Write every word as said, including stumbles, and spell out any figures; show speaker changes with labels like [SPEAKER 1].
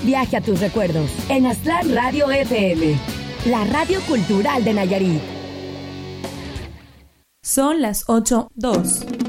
[SPEAKER 1] Viaje a tus recuerdos en Aztlán Radio F M, la radio cultural de Nayarit.
[SPEAKER 2] Son las ocho dos.